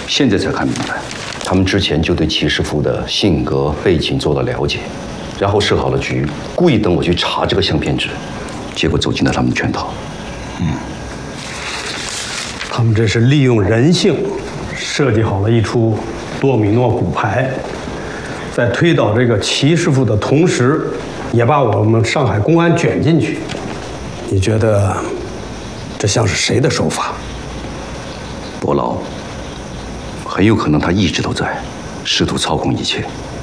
现在才看明白，他们之前就对齐师傅的性格背景做了了解，然后设好了局，故意等我去查这个相片纸，结果走进了他们的圈套。 他们这是利用人性，设计好了一出多米诺骨牌，在推倒这个齐师傅的同时，也把我们上海公安卷进去。你觉得这像是谁的手法？ 伯劳，很有可能他一直都在，试图操控一切。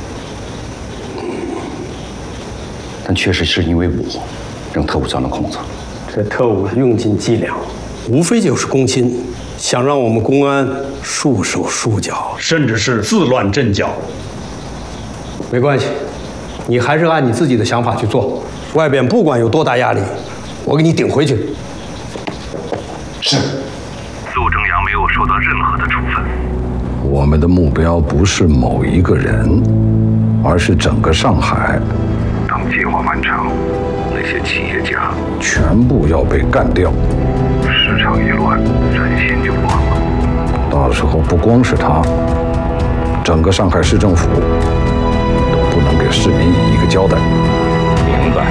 但确实是因为我，让特务钻了空子。 这特务用尽伎俩，无非就是攻心，想让我们公安束手束脚，甚至是自乱阵脚。没关系，你还是按你自己的想法去做。外边不管有多大压力，我给你顶回去。 是。 陆正阳没有受到任何的处分。 我们的目标不是某一个人，而是整个上海。 等计划完成，那些企业家全部要被干掉。 市场一乱，人心就乱了。 到时候不光是他，整个上海市政府都不能给市民一个交代。 明白。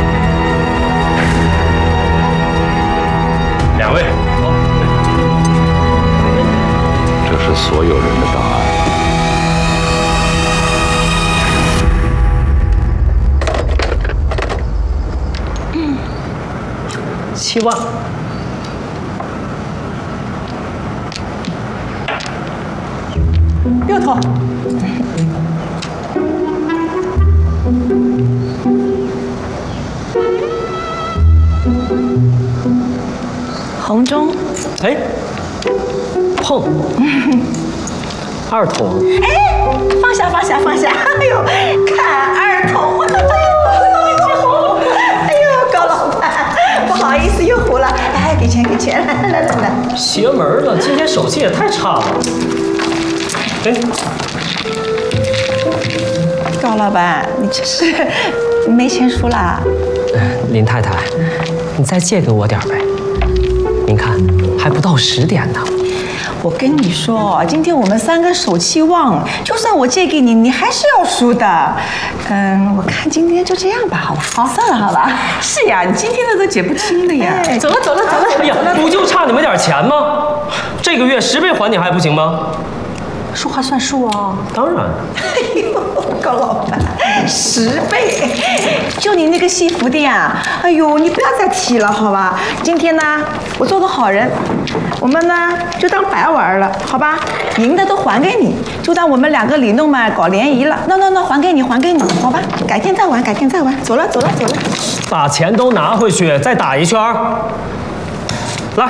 两位， 这是所有人的答案。 7万。 6头。红中。 哎，碰。2筒。 哎，放下放下放下！哎呦，看2筒！哎呦，哎呦，高老板，不好意思又胡了。哎，给钱给钱，来。 邪门了，今天手气也太差了。哎， 高老板，你这是没钱输啦？ 林太太，你再借给我点呗。您看，还不到10点呢。 我跟你说，今天我们3个手气旺，就算我借给你，你还是要输的。我看今天就这样吧，好吧？好，算了，好吧。是呀，你今天的都解不清的呀。走了。 哎呀，不就差你们点钱吗？这个月10倍还你还不行吗？ 说话算数哦。 当然。 哎呦，高老板，10倍，就你那个西服店啊！哎呦，你不要再提了，好吧？今天呢，我做个好人，我们呢就当白玩了，好吧？赢的都还给你，就当我们2个里弄嘛搞联谊了。那还给你，好吧？改天再玩。走了。 把钱都拿回去，再打一圈。来。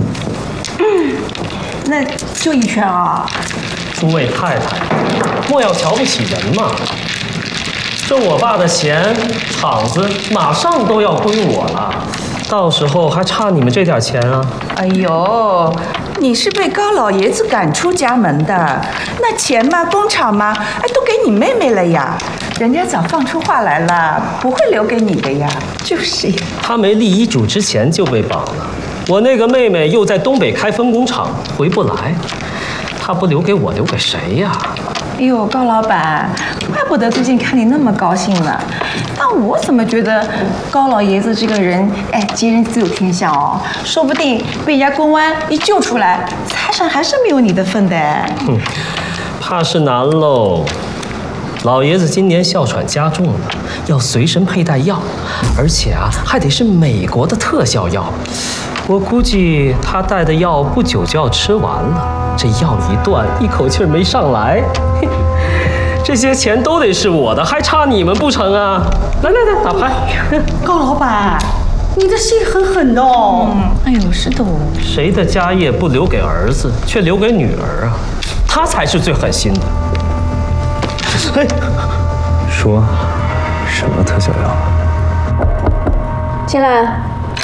那就1圈啊。 诸位太太，莫要瞧不起人嘛。这我爸的闲场子马上都要归我了，到时候还差你们这点钱啊！ 哎呦，你是被高老爷子赶出家门的，那钱嘛、工厂嘛，都给你妹妹了呀。人家早放出话来了，不会留给你的呀。 就是呀。 他没立遗嘱之前就被绑了，我那个妹妹又在东北开分工厂，回不来。他不留给我，留给谁呀？ 哎呦，高老板，怪不得最近看你那么高兴呢。但我怎么觉得高老爷子这个人，吉人自有天相哦，说不定被人家公安一救出来，财产还是没有你的份的。 怕是难喽。老爷子今年哮喘加重了，要随身佩戴药，而且还得是美国的特效药。我估计他带的药不久就要吃完了，这药一断，一口气没上来，这些钱都得是我的，还差你们不成啊？来，打牌。 高老板，你的心狠狠的哦。哎呦，是的哦。 谁的家业不留给儿子，却留给女儿啊？他才是最狠心的。哎， 说什么特效药？ 进来。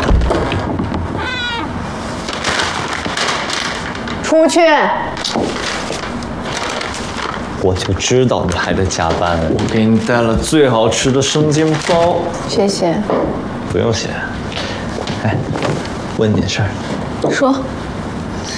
出去！ 我就知道你还在加班。我给你带了最好吃的生煎包。 谢谢。 不用谢。哎，问你件事儿。 说。